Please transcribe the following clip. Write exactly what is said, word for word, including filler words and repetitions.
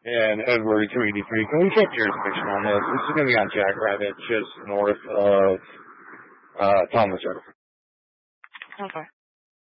and Edward two eighty-three. Can we check jurisdiction on this? This is going to be on Jackrabbit, just north of uh, Thomas River. Okay.